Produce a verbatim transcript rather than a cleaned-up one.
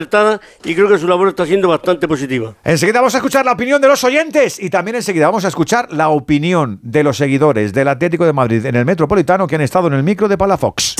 y creo que su labor está siendo bastante positiva. Enseguida vamos a escuchar la opinión de los oyentes y también enseguida vamos a escuchar la opinión de los seguidores del Atlético de Madrid en el Metropolitano que han estado en el micro de Palafox.